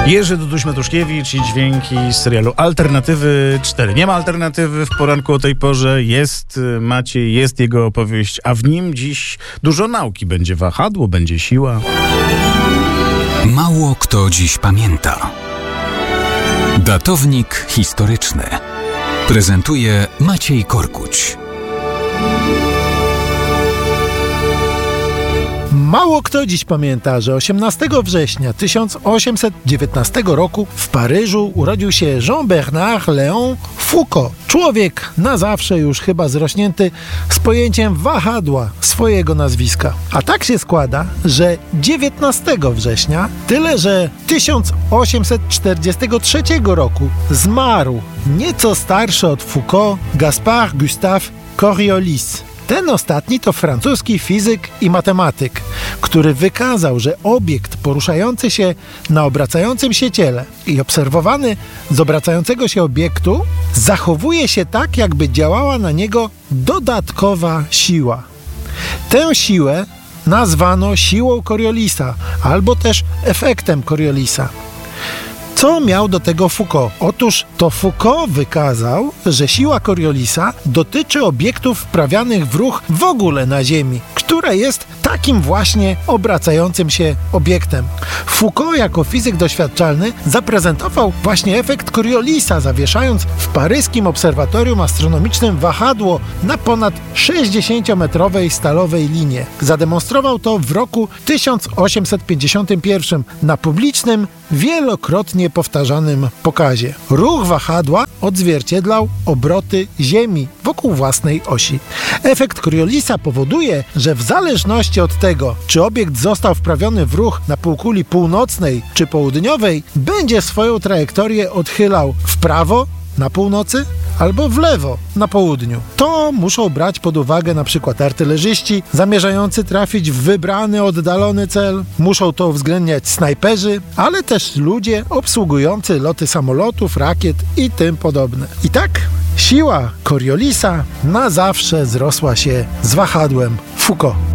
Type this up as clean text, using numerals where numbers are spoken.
Jerzy Duduś-Matuszkiewicz i dźwięki z serialu Alternatywy 4. Nie ma alternatywy w poranku o tej porze. Jest Maciej, jest jego opowieść, a w nim dziś dużo nauki. Będzie wahadło, będzie siła. Mało kto dziś pamięta. Datownik historyczny prezentuje Maciej Korkuć. Mało kto dziś pamięta, że 18 września 1819 roku w Paryżu urodził się Jean-Bernard Léon Foucault. Człowiek na zawsze już chyba zrośnięty z pojęciem wahadła swojego nazwiska. A tak się składa, że 19 września, tyle że 1843 roku zmarł nieco starszy od Foucault Gaspard Gustave Coriolis. Ten ostatni to francuski fizyk i matematyk, który wykazał, że obiekt poruszający się na obracającym się ciele i obserwowany z obracającego się obiektu zachowuje się tak, jakby działała na niego dodatkowa siła. Tę siłę nazwano siłą Coriolisa albo też efektem Coriolisa. Co miał do tego Foucault? Otóż to Foucault wykazał, że siła Coriolisa dotyczy obiektów wprawianych w ruch w ogóle na Ziemi, która jest takim właśnie obracającym się obiektem. Foucault jako fizyk doświadczalny zaprezentował właśnie efekt Coriolisa, zawieszając w paryskim obserwatorium astronomicznym wahadło na ponad 60-metrowej stalowej linie. Zademonstrował to w roku 1851 na publicznym, wielokrotnie powtarzanym pokazie. Ruch wahadła odzwierciedlał obroty Ziemi wokół własnej osi. Efekt Coriolisa powoduje, że w zależności od tego, czy obiekt został wprawiony w ruch na półkuli północnej czy południowej, będzie swoją trajektorię odchylał w prawo na północy albo w lewo na południu. To muszą brać pod uwagę np. artylerzyści zamierzający trafić w wybrany, oddalony cel. Muszą to uwzględniać snajperzy, ale też ludzie obsługujący loty samolotów, rakiet i tym podobne. I tak siła Coriolisa na zawsze zrosła się z wahadłem Foucault.